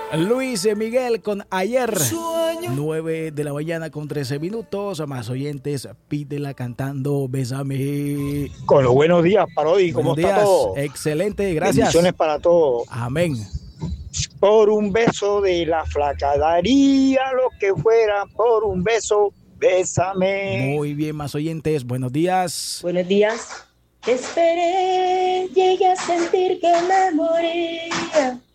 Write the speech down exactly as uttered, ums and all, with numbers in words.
Luis Miguel con Ayer. nueve de la mañana con trece minutos. Más oyentes, pídela cantando Bésame. Con los buenos días, Parodi, ¿cómo Buenos está días. todo? Excelente, gracias. Bendiciones para todos. Amén. Por un beso de la flaca daría lo que fuera, por un beso, bésame. Muy bien, más oyentes, buenos días. Buenos días. Te esperé, llegué a sentir que me moría.